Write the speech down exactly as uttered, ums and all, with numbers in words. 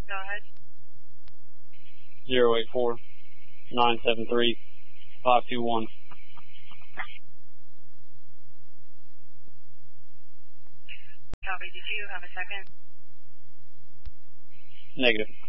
Go ahead. Zero eight four nine seven three five two one. Copy. Did you have a second? Negative.